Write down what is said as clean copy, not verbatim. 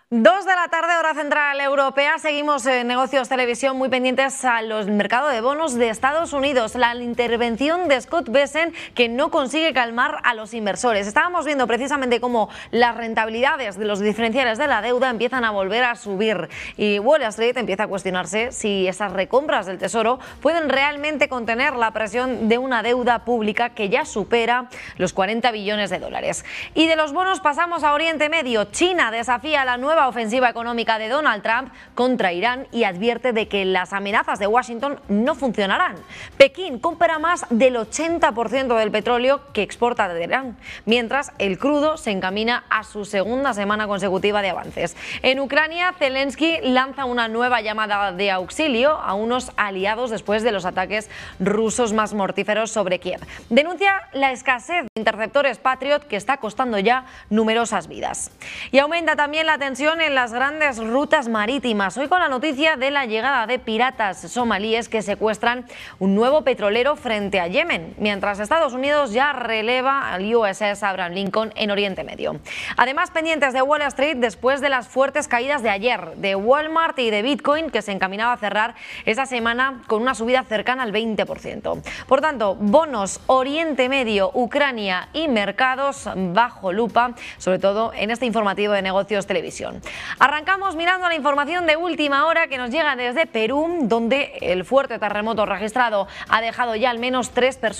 2 de la tarde, hora central europea. Seguimos en Negocios Televisión muy pendientes al mercado de bonos de Estados Unidos. La intervención de Scott Bessent, que no consigue calmar a los inversores. Estábamos viendo precisamente cómo las rentabilidades de los diferenciales de la deuda empiezan a volver a subir. Y Wall Street empieza a cuestionarse si esas recompras del Tesoro pueden realmente contener la presión de una deuda pública que ya supera los 40 billones de dólares. Y de los bonos pasamos a Oriente Medio. China desafía la nueva ofensiva económica de Donald Trump contra Irán y advierte de que las amenazas de Washington no funcionarán. Pekín compra más del 80% del petróleo que exporta de Irán, mientras el crudo se encamina a su segunda semana consecutiva de avances. En Ucrania, Zelensky lanza una nueva llamada de auxilio a unos aliados después de los ataques rusos más mortíferos sobre Kiev. Denuncia la escasez de interceptores Patriot que está costando ya numerosas vidas. Y aumenta también la tensión en las grandes rutas marítimas. Hoy con la noticia de la llegada de piratas somalíes que secuestran un nuevo petrolero frente a Yemen, mientras Estados Unidos ya releva al USS Abraham Lincoln en Oriente Medio. Además, pendientes de Wall Street después de las fuertes caídas de ayer de Walmart y de Bitcoin, que se encaminaba a cerrar esa semana con una subida cercana al 20%. Por tanto, bonos, Oriente Medio, Ucrania y mercados bajo lupa, sobre todo en este informativo de Negocios Televisión. Arrancamos mirando la información de última hora que nos llega desde Perú, donde el fuerte terremoto registrado ha dejado ya al menos 3 personas